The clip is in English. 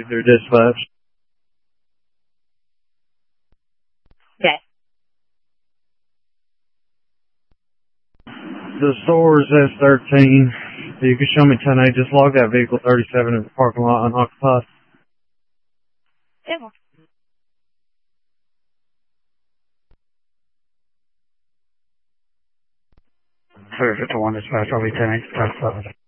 through dispatch. Okay. The store is S13. You can show me 10A. Just log that vehicle 37 in the parking lot unoccupied. Yeah. Clear 51 dispatch, I'll be 10A.